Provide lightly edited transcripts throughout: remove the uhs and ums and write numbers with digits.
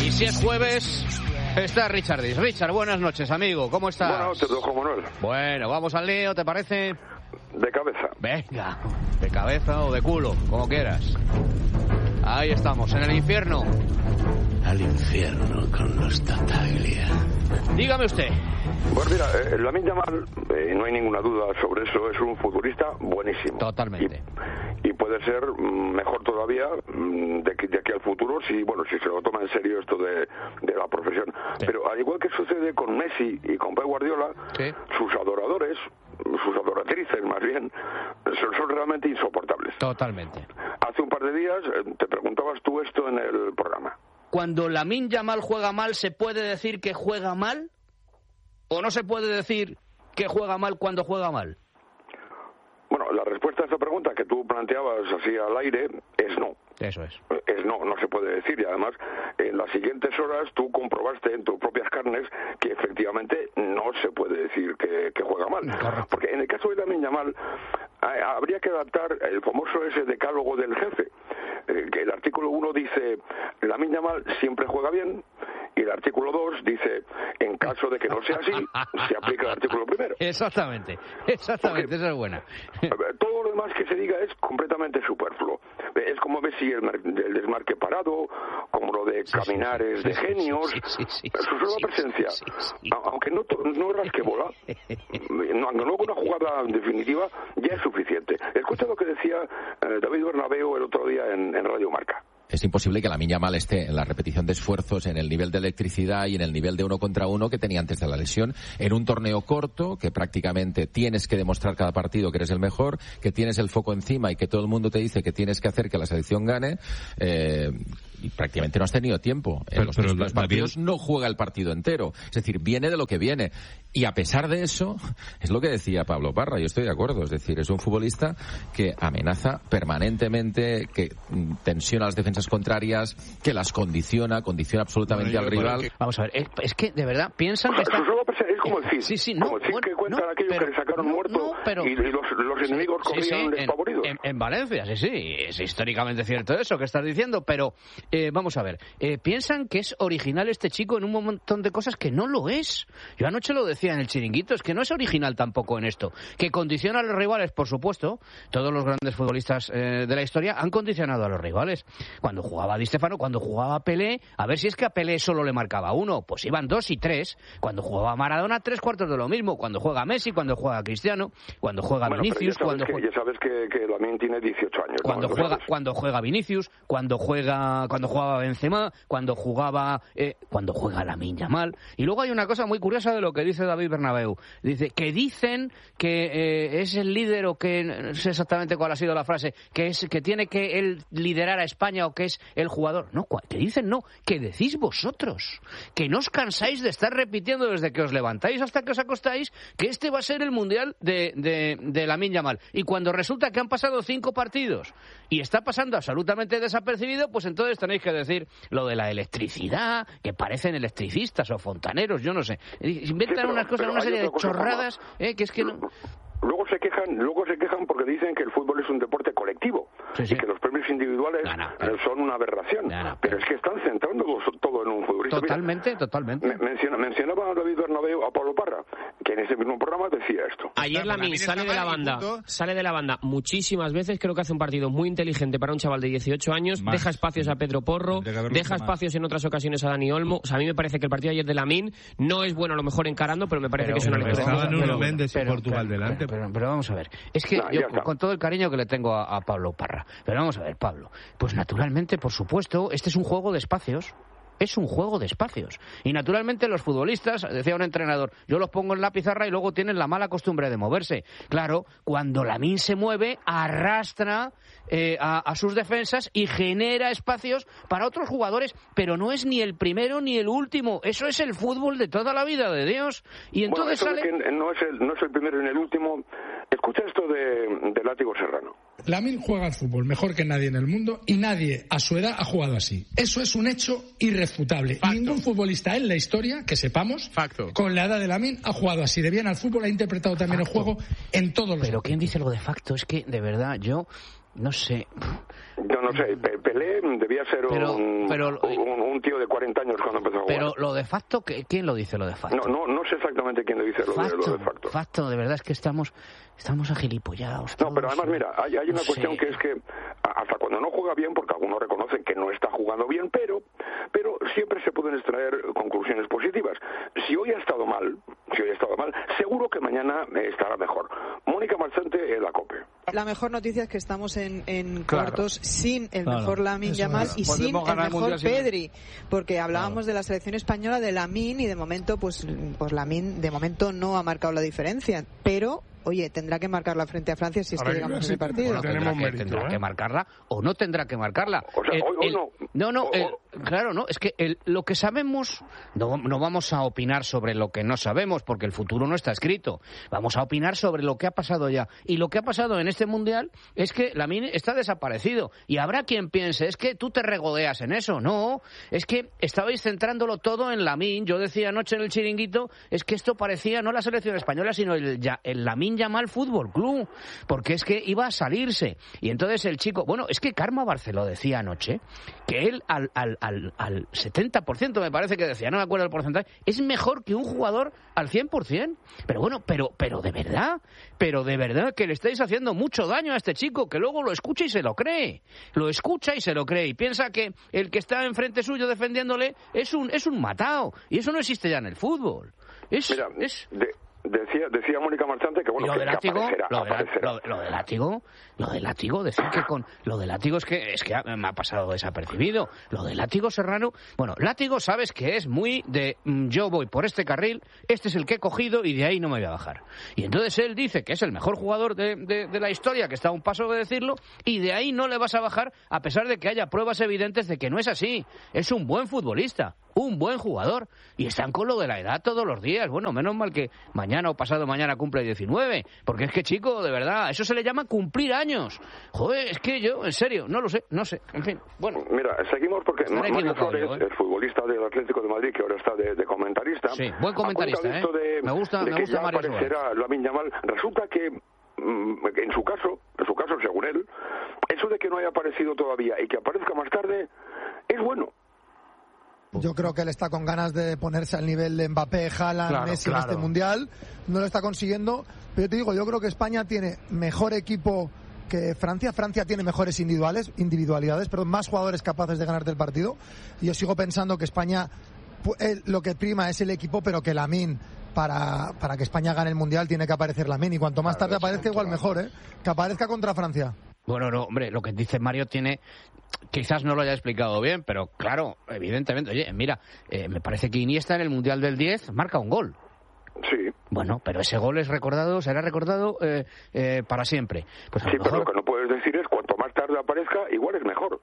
Y si es jueves, está Richard Dis. Richard, buenas noches, amigo. ¿Cómo estás? Buenas noches, don Juan Manuel. Bueno, vamos al lío, ¿te parece? De cabeza. Venga, de cabeza o de culo, como quieras. Ahí estamos, en el infierno. Al infierno con los Tattaglia. Dígame usted. Pues mira, Lamine Yamal, no hay ninguna duda sobre eso, es un futbolista buenísimo. Totalmente. Y puede ser mejor todavía de aquí al futuro si se lo toma en serio esto de la profesión. Sí. Pero al igual que sucede con Messi y con Pep Guardiola, sí, sus adoradores, sus adoratrices más bien, son realmente insoportables. Totalmente. Hace un par de días te preguntabas tú esto en el programa. Cuando Lamine Yamal juega mal, ¿se puede decir que juega mal? ¿O no se puede decir que juega mal cuando juega mal? Bueno, la respuesta a esta pregunta que tú planteabas así al aire es no. Eso es. No se puede decir. Y además, en las siguientes horas tú comprobaste en tus propias carnes que efectivamente no se puede decir que juega mal. Correcto. Porque en el caso de Lamine Yamal habría que adaptar el famoso ese decálogo del jefe. Que el artículo 1 dice, Lamine Yamal siempre juega bien, y el artículo 2 dice, en caso de que no sea así, se aplica el artículo primero. Exactamente, porque esa es buena. Todo lo demás que se diga es completamente superfluo. Es como ves si el desmarque parado, como lo de caminares de genios, su sola presencia, aunque no rasquebola, aunque no una jugada definitiva, ya es suficiente. Escucha lo que decía David Bernabéu el otro día en Radio Marca. Es imposible que Lamine Yamal esté en la repetición de esfuerzos, en el nivel de electricidad y en el nivel de 1 contra 1 que tenía antes de la lesión, en un torneo corto que prácticamente tienes que demostrar cada partido que eres el mejor, que tienes el foco encima y que todo el mundo te dice que tienes que hacer que la selección gane, y prácticamente no has tenido tiempo. En los partidos no juega el partido entero. Es decir, viene de lo que viene. Y a pesar de eso, es lo que decía Pablo Parra, yo estoy de acuerdo. Es decir, es un futbolista que amenaza permanentemente, que tensiona las defensas contrarias, que las condiciona absolutamente al rival. Vamos a ver, es que de verdad piensan que está... Es como el Cid. Como el Cid que cuentan aquellos que le sacaron muerto y los enemigos corrían despavoridos. En Valencia, es históricamente cierto eso que estás diciendo, pero vamos a ver, piensan que es original este chico en un montón de cosas que no lo es. Yo anoche lo decía en el Chiringuito, es que no es original tampoco en esto. Que condiciona a los rivales, por supuesto, todos los grandes futbolistas de la historia han condicionado a los rivales. Cuando jugaba Di Stéfano, cuando jugaba Pelé, a ver si es que a Pelé solo le marcaba 1, pues iban 2 y 3. Cuando jugaba Maradona, 3/4 de lo mismo. Cuando juega Messi, cuando juega Cristiano, cuando juega Vinicius, ya sabes que Lamine tiene 18 años. Cuando juega Vinicius, cuando jugaba Benzema, cuando juega Lamine Yamal. Y luego hay una cosa muy curiosa de lo que dice David Bernabéu. Dicen que es el líder, o que no sé exactamente cuál ha sido la frase, que tiene que él liderar a España, o que es el jugador. No, que dicen no, que decís vosotros, que no os cansáis de estar repitiendo desde que os levantáis hasta que os acostáis que este va a ser el mundial de Lamine Yamal. Y cuando resulta que han pasado 5 partidos y está pasando absolutamente desapercibido, pues entonces tenéis que decir lo de la electricidad, que parecen electricistas o fontaneros, yo no sé. Inventan unas cosas, una serie de chorradas, que es que no... Luego se quejan porque dicen que el fútbol es un deporte colectivo y que los premios individuales son una aberración. Pero es que están centrando todo en un futbolista. Totalmente. Mencionaba a David Bernabéu a Pablo Parra, que en ese mismo programa decía esto. Ayer Lamine sale de la banda muchísimas veces, creo que hace un partido muy inteligente para un chaval de 18 años, deja espacios a Pedro Porro, deja espacios en otras ocasiones a Dani Olmo. O sea, a mí me parece que el partido de ayer de Lamine no es bueno a lo mejor encarando, pero me parece que es una lectura. Estaba Nuno Méndez y Portugal delante. Pero vamos a ver, es que yo con todo el cariño que le tengo a Pablo Parra, pero vamos a ver, Pablo, pues naturalmente, por supuesto, este es un juego de espacios. Es un juego de espacios. Y naturalmente los futbolistas, decía un entrenador, yo los pongo en la pizarra y luego tienen la mala costumbre de moverse. Claro, cuando Lamine se mueve, arrastra a sus defensas y genera espacios para otros jugadores, pero no es ni el primero ni el último. Eso es el fútbol de toda la vida de Dios. Y entonces sale... no es el primero ni el último. Escucha esto de Látigo Serrano. Lamine juega al fútbol mejor que nadie en el mundo y nadie a su edad ha jugado así. Eso es un hecho irrefutable. Facto. Ningún futbolista en la historia, que sepamos, con la edad de Lamine ha jugado así de bien al fútbol, ha interpretado también el juego en todos los... Pero ¿quién dice lo de facto? Es que, de verdad, yo no sé. Yo no sé, Pelé debía ser un tío de 40 años cuando empezó a jugar. Pero lo de facto, ¿quién lo dice lo de facto? No sé exactamente quién lo dice lo de facto. Facto, de verdad es que estamos agilipollados. No, pero además, mira, hay una cuestión que es que hasta cuando no juega bien, porque algunos reconocen que no está jugando bien, pero siempre se pueden extraer conclusiones positivas. Si hoy ha estado mal, seguro que mañana estará mejor. Mónica Marchante en la COPE. La mejor noticia es que estamos en cuartos sin el mejor Lamine Yamal y sin el mejor Pedri, porque hablábamos de la selección española de Lamine y de momento pues Lamine de momento no ha marcado la diferencia, pero oye, tendrá que marcarla frente a Francia si es que llegamos a ese partido. Bueno, tendrá que marcarla o no tendrá que marcarla. O sea, claro, no, es que lo que sabemos, no vamos a opinar sobre lo que no sabemos, porque el futuro no está escrito. Vamos a opinar sobre lo que ha pasado ya. Y lo que ha pasado en este Mundial es que Lamine está desaparecido. Y habrá quien piense, es que tú te regodeas en eso. No, es que estabais centrándolo todo en Lamine. Yo decía anoche en el chiringuito, es que esto parecía no la selección española, sino el Lamine Yamal Fútbol Club, porque es que iba a salirse. Y entonces el chico, bueno, es que Carme Barceló decía anoche que él al 70% me parece que decía, no me acuerdo el porcentaje, es mejor que un jugador al 100%. Pero bueno, pero de verdad que le estáis haciendo mucho daño a este chico, que luego lo escucha y se lo cree. Lo escucha y se lo cree y piensa que el que está enfrente suyo defendiéndole es un matao. Y eso no existe ya en el fútbol. Decía Mónica Marchante que bueno, lo que de látigo, aparecerá. Lo de látigo, decir que con lo de látigo es que me ha pasado desapercibido. Lo de látigo Serrano, bueno, látigo sabes que es muy de yo voy por este carril, este es el que he cogido y de ahí no me voy a bajar. Y entonces él dice que es el mejor jugador de la historia, que está a un paso de decirlo, y de ahí no le vas a bajar a pesar de que haya pruebas evidentes de que no es así. Es un buen futbolista, un buen jugador, y están con lo de la edad todos los días. Bueno, menos mal que mañana o pasado mañana cumple 19, porque es que, chico, de verdad, eso se le llama cumplir años. Joder, es que yo, en serio, no lo sé, en fin, bueno. Mira, seguimos porque Mario Flores, el futbolista del Atlético de Madrid, que ahora está de comentarista. Sí, buen comentarista, me gusta que ya Mario aparecerá Lamine Yamal. Resulta que en su caso, según él, eso de que no haya aparecido todavía y que aparezca más tarde es bueno. Yo creo que él está con ganas de ponerse al nivel de Mbappé, Haaland, Messi en este Mundial. No lo está consiguiendo. Pero yo te digo, yo creo que España tiene mejor equipo que Francia. Francia tiene mejores individualidades, pero más jugadores capaces de ganarte el partido. Y yo sigo pensando que España, lo que prima es el equipo, pero que Lamine, para que España gane el Mundial, tiene que aparecer Lamine. Y cuanto más tarde aparezca, igual mejor, que aparezca contra Francia. Bueno, no, hombre, lo que dice Mario quizás no lo haya explicado bien, pero claro, evidentemente, oye, mira, me parece que Iniesta en el Mundial del 10 marca un gol. Sí. Bueno, pero ese gol será recordado para siempre. Pues sí, pero lo que no puedes decir es cuanto más tarde aparezca, igual es mejor.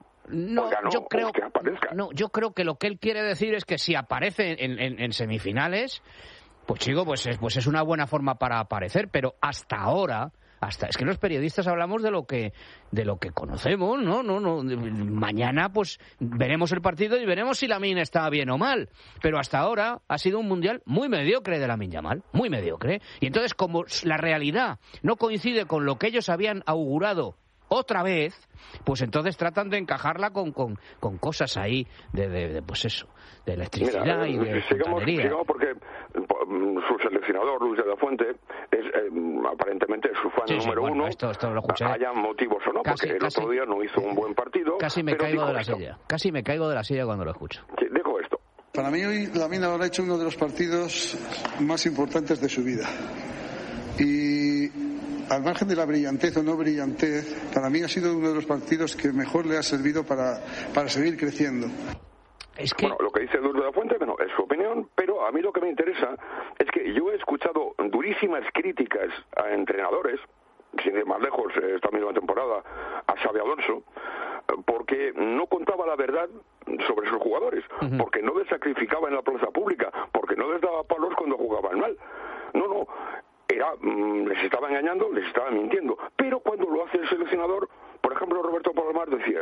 Yo creo que lo que él quiere decir es que si aparece en semifinales, pues chico, pues es una buena forma para aparecer, pero hasta ahora... es que los periodistas hablamos de lo que conocemos, no. Mañana pues veremos el partido y veremos si Lamine está bien o mal. Pero hasta ahora ha sido un mundial muy mediocre de Lamine Yamal, muy mediocre. Y entonces, como la realidad no coincide con lo que ellos habían augurado otra vez, pues entonces tratan de encajarla con cosas ahí de pues eso, de electricidad. Mira, y de sigamos porque su seleccionador Luis de la Fuente es aparentemente su fan número uno. Esto lo escuché. Haya motivos o no, porque el otro día no hizo un buen partido. Casi me caigo de la silla cuando lo escucho. Sí, dijo esto. Para mí hoy Lamine habrá hecho uno de los partidos más importantes de su vida. Y al margen de la brillantez o no brillantez, para mí ha sido uno de los partidos que mejor le ha servido para seguir creciendo. Bueno, lo que dice Luis de la Fuente, bueno, es su opinión, pero a mí lo que me interesa es que yo he escuchado durísimas críticas a entrenadores, sin ir más lejos, esta misma temporada, a Xabi Alonso, porque no contaba la verdad sobre sus jugadores, porque no les sacrificaba en la plaza pública, porque no les daba palos cuando jugaban mal. No, les estaba engañando, les estaba mintiendo. Pero cuando lo hace el seleccionador, por ejemplo, Roberto Palomar decía esto.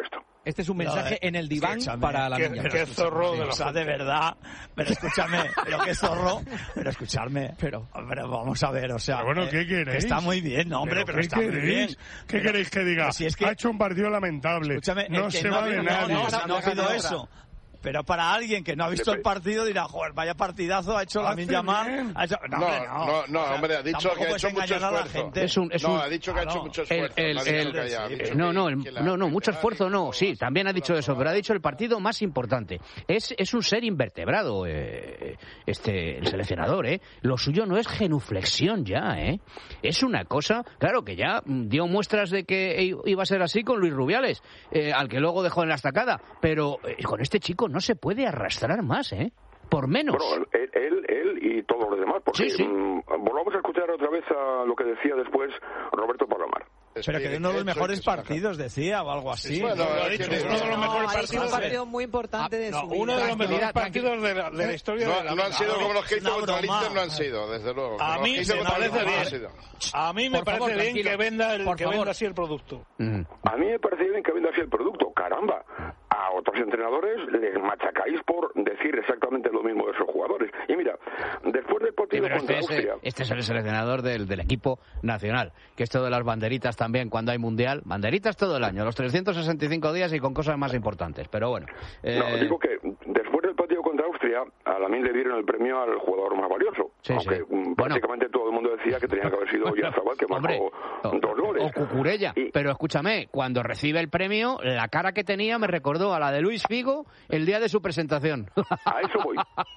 Este es un mensaje en el diván para la niña. Qué zorro de los... O sea, de verdad. Pero escúchame, qué zorro. Pero escuchadme. Pero vamos a ver, o sea... Pero bueno, ¿qué queréis? Que está muy bien, no, hombre, pero está muy bien. ¿Qué queréis que diga? Si es que... Ha hecho un partido lamentable. Escúchame, no se va de nadie. No ha sido eso. Pero para alguien que no ha visto el partido dirá, joder, vaya partidazo ha hecho Lamine Yamal. No, hombre, ha dicho que ha hecho mucho esfuerzo. Ha dicho que ha hecho mucho esfuerzo. No, mucho esfuerzo no. Sí, también ha dicho eso, pero ha dicho el partido más importante. Es un ser invertebrado, el seleccionador, ¿eh? Lo suyo no es genuflexión ya, ¿eh? Es una cosa, claro que ya dio muestras de que iba a ser así con Luis Rubiales, al que luego dejó en la estacada, pero con este chico no se puede arrastrar más, ¿eh? Por menos. Bueno, él y todos los demás, porque volvamos a escuchar otra vez a lo que decía después Roberto Palomar. Pero que uno de los mejores partidos, decía, o algo así. Bueno, lo ha dicho, uno de los mejores partidos. Es un partido muy importante de su vida. Uno de los mejores partidos de la historia de la... No han sido como los que hizo contra el Inter, no han sido, desde luego. A mí me parece bien. A mí me parece bien que venda así el producto. A mí me parece bien que venda así el producto. Caramba, a otros entrenadores les machacáis por decir exactamente lo mismo de esos jugadores. Y mira, después del partido contra Austria... Este es el seleccionador del equipo nacional, que esto de las banderitas también cuando hay mundial, banderitas todo el año, los 365 días y con cosas más importantes, pero bueno. No, digo que después del partido contra Austria, a Lamine le dieron el premio al jugador más valioso, aunque prácticamente todo el mundo decía que tenía que haber sido Oyarzabal, que marcó 2 goles. O Cucurella, pero escúchame, cuando recibe el premio, la cara que tenía me recordó a la de Luis Figo el día de su presentación. A eso voy.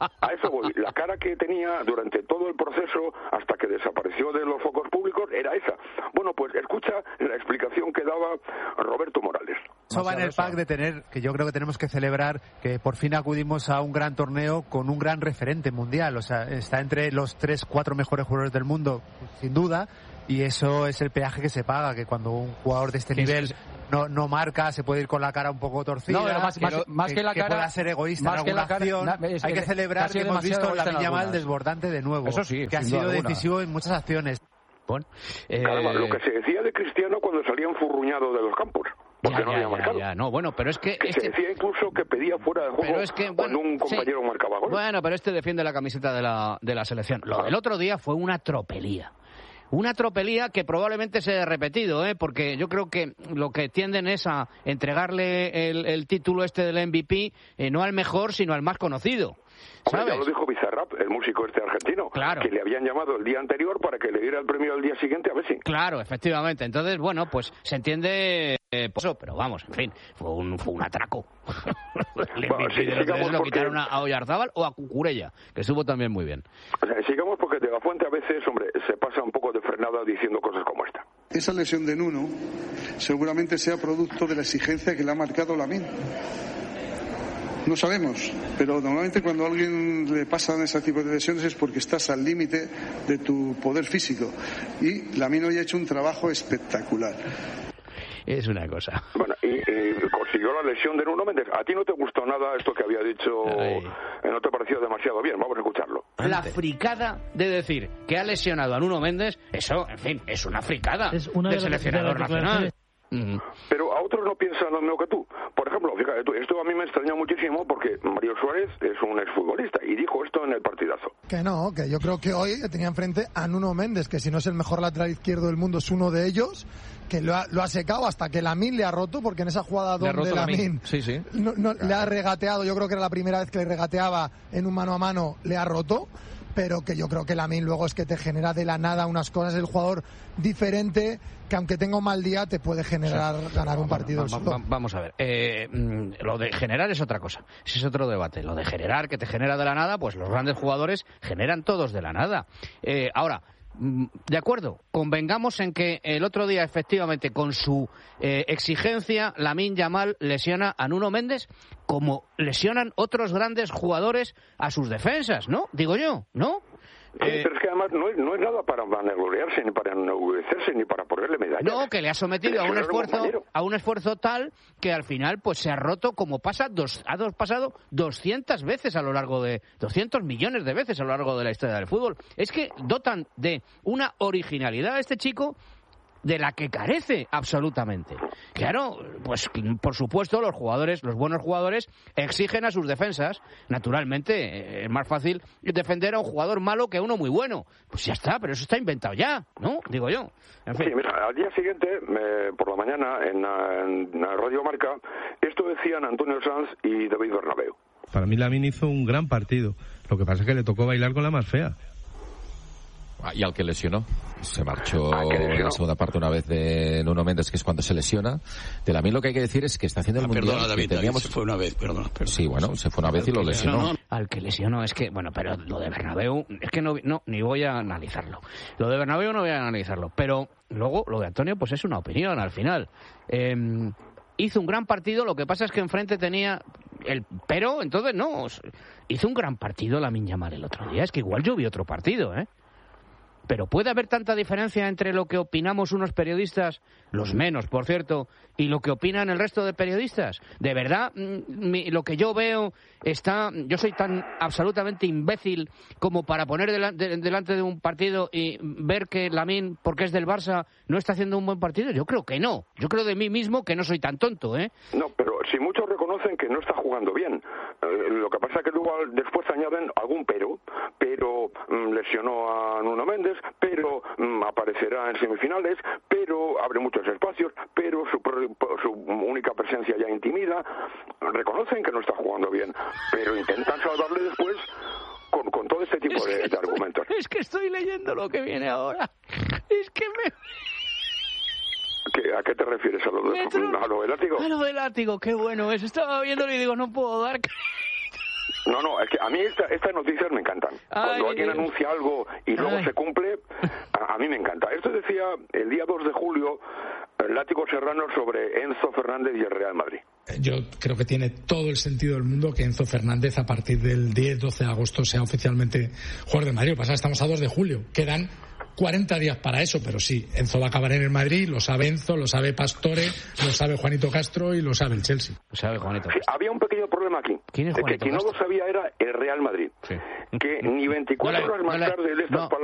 La cara que tenía durante todo el proceso, hasta que desapareció de los focos públicos, era esa. Bueno, pues escucha la explicación que daba Roberto Morales. Eso va en el pack de tener, que yo creo que tenemos que celebrar, que por fin acudimos a un gran torneo con un gran referente mundial. O sea, está entre los 3-4 mejores jugadores del mundo, sin duda, y eso es el peaje que se paga, que cuando un jugador de este nivel no marca, se puede ir con la cara un poco torcida, más que la cara, pueda ser egoísta en alguna acción. Hay que celebrar que hemos visto la Lamine Yamal desbordante de nuevo, eso sí, que ha sido decisivo en muchas acciones. Bueno, Caramba, lo que se decía de Cristiano cuando salía enfurruñado de los campos. Porque no había marcado. No, bueno, pero es que... Se decía incluso que pedía fuera de juego cuando un compañero marcaba gol. Bueno, pero defiende la camiseta de la selección. Lo del otro día fue una tropelía. Una tropelía que probablemente se haya repetido, porque yo creo que lo que tienden es a entregarle el título del MVP no al mejor, sino al más conocido. ¿Sabes? Ya lo dijo Bizarrap, el músico argentino, que le habían llamado el día anterior para que le diera el premio al día siguiente a Messi. Claro, efectivamente. Entonces, bueno, pues se entiende eso, pero vamos, en fin, fue un atraco. Lo quitaron a Oyarzabal o a Cucurella, que estuvo también muy bien. O sea, sigamos, porque De La Fuente a veces, hombre, se pasa un poco de frenada diciendo cosas como esta. Esa lesión de Nuno seguramente sea producto de la exigencia que le ha marcado Lamine. No sabemos, pero normalmente cuando a alguien le pasan ese tipo de lesiones es porque estás al límite de tu poder físico. Y Lamine hoy ha hecho un trabajo espectacular. Es una cosa. Bueno, y consiguió la lesión de Nuno Méndez. ¿A ti no te gustó nada esto que había dicho? ¿No te pareció demasiado bien? Vamos a escucharlo. La fricada de decir que ha lesionado a Nuno Méndez, eso, en fin, es una fricada del seleccionador nacional. Pero a otros no piensan lo mismo que tú. Por ejemplo, fíjate tú, esto a mí me extrañó muchísimo porque Mario Suárez es un exfutbolista y dijo esto en el partidazo. Que yo creo que hoy tenía enfrente a Nuno Méndez, que si no es el mejor lateral izquierdo del mundo es uno de ellos, que lo ha secado hasta que Lamine le ha roto, porque en esa jugada donde Lamine le ha regateado, yo creo que era la primera vez que le regateaba en un mano a mano, le ha roto. Pero que yo creo que Lamine luego es que te genera de la nada unas cosas, el jugador diferente que aunque tenga un mal día te puede generar ganar un partido. Vamos a ver, lo de generar es otra cosa, ese es otro debate. Lo de generar, que te genera de la nada, pues los grandes jugadores generan todos de la nada. Ahora, de acuerdo, convengamos en que el otro día efectivamente con su exigencia Lamine Yamal lesiona a Nuno Méndez como lesionan otros grandes jugadores a sus defensas, ¿no? Digo yo, ¿no? Pero es que además no es nada para vanagloriarse, ni para enorgullecerse, ni para ponerle medallas. No, que le ha sometido a un esfuerzo tal que al final pues se ha roto, como ha pasado 200 veces a lo largo de 200 millones de veces a lo largo de la historia del fútbol. Es que dotan de una originalidad a este chico de la que carece absolutamente. Claro, pues por supuesto los buenos jugadores exigen a sus defensas. Naturalmente, es más fácil defender a un jugador malo que a uno muy bueno. Pues ya está, pero eso está inventado ya, ¿no? Digo yo. En fin. Sí, mira, al día siguiente, por la mañana, en Radio Marca, esto decían Antonio Sanz y David Bernabéu. Para mí Lamine hizo un gran partido. Lo que pasa es que le tocó bailar con la más fea. Y al que lesionó. Se marchó en la segunda parte una vez de Nuno Méndez, que es cuando se lesiona. De Lamine lo que hay que decir es que está haciendo el Mundial. Perdona, David, se fue una vez, perdona. Sí, bueno, se fue una vez y lo lesionó. Al que lesionó, es que, bueno, pero lo de Bernabéu, es que no, ni voy a analizarlo. Lo de Bernabéu no voy a analizarlo, pero luego lo de Antonio, pues es una opinión al final. Hizo un gran partido, lo que pasa es que enfrente tenía pero entonces no, hizo un gran partido Lamine Yamal el otro día, es que igual yo vi otro partido, Pero ¿puede haber tanta diferencia entre lo que opinamos unos periodistas, los menos, por cierto, y lo que opinan el resto de periodistas? De verdad, lo que yo veo yo soy tan absolutamente imbécil como para poner delante de un partido y ver que Lamine, porque es del Barça, no está haciendo un buen partido. Yo creo que no. Yo creo de mí mismo que no soy tan tonto, No, pero si muchos reconocen que no está jugando bien. Lo que pasa es que luego después añaden algún pero lesionó a Nuno Méndez, pero aparecerá en semifinales, pero abre muchos espacios, pero su única presencia ya intimida. Reconocen que no está jugando bien, pero intentan salvarle después con todo este tipo de argumentos. Es que estoy leyendo lo que viene ahora. Es que ¿A qué te refieres? ¿A lo del látigo? A lo del látigo, qué bueno es. Estaba viéndolo y digo, no puedo dar... No, es que a mí estas noticias me encantan. Cuando alguien anuncia algo y luego se cumple, a mí me encanta. Esto decía el día 2 de julio el Látigo Serrano sobre Enzo Fernández y el Real Madrid. Yo creo que tiene todo el sentido del mundo que Enzo Fernández a partir del 10-12 de agosto sea oficialmente jugador de Madrid. Lo que pasa es que estamos a 2 de julio. Quedan 40 días para eso, pero sí, Enzo va a acabar en el Madrid, lo sabe Enzo, lo sabe Pastore, lo sabe Juanito Castro y lo sabe el Chelsea. Lo sabe Juanito Castro. Había un pequeño problema aquí. ¿Quién es Juanito Castro? Que quien no lo sabía era el Real Madrid. Sí. Que ni 24 horas más tarde de estas palabras